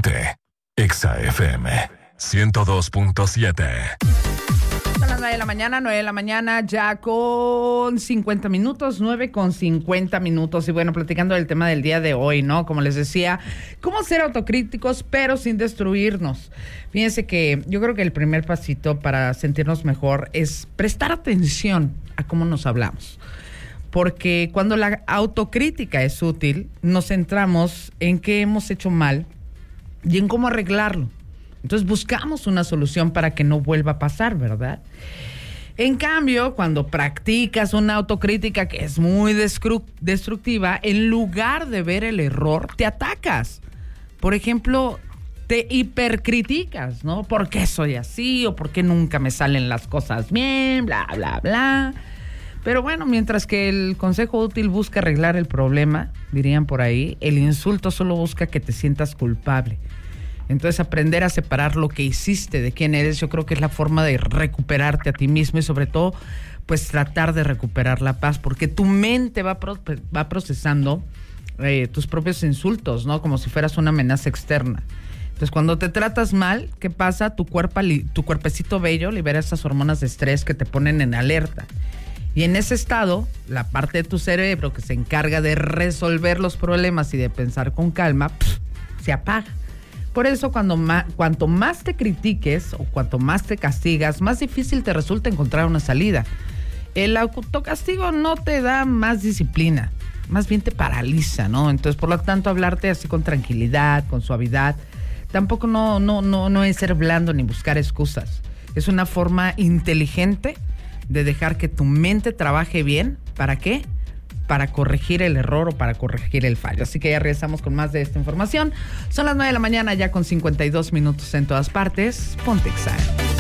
Ponte Exa FM 102.7. Son las 9 de la mañana, ya con 50 minutos, 9 con 50 minutos. Y bueno, platicando del tema del día de hoy, ¿no? Como les decía, cómo ser autocríticos, pero sin destruirnos. Fíjense que yo creo que el primer pasito para sentirnos mejor es prestar atención a cómo nos hablamos. Porque cuando la autocrítica es útil, nos centramos en qué hemos hecho mal y en cómo arreglarlo. Entonces buscamos una solución para que no vuelva a pasar, ¿verdad? En cambio, cuando practicas una autocrítica que es muy destructiva, en lugar de ver el error, te atacas. Por ejemplo, te hipercriticas, ¿no? ¿Por qué soy así? ¿O por qué nunca me salen las cosas bien? Bla, bla, bla. Pero bueno, mientras que el consejo útil busca arreglar el problema, dirían por ahí, el insulto solo busca que te sientas culpable. Entonces, aprender a separar lo que hiciste de quién eres, yo creo que es la forma de recuperarte a ti mismo y sobre todo, pues tratar de recuperar la paz, porque tu mente va procesando tus propios insultos, ¿no? Como si fueras una amenaza externa. Entonces, cuando te tratas mal, ¿qué pasa? Tu cuerpecito bello libera esas hormonas de estrés que te ponen en alerta. Y en ese estado, la parte de tu cerebro que se encarga de resolver los problemas y de pensar con calma, se apaga. Por eso, cuanto más te critiques o cuanto más te castigas, más difícil te resulta encontrar una salida. El autocastigo no te da más disciplina, más bien te paraliza, ¿no? Entonces, por lo tanto, hablarte así con tranquilidad, con suavidad, tampoco no es ser blando ni buscar excusas. Es una forma inteligente de dejar que tu mente trabaje bien. ¿Para qué? Para corregir el error o para corregir el fallo. Así que ya regresamos con más de esta información. Son las 9 de la mañana, ya con 52 minutos en todas partes. Ponte Exa.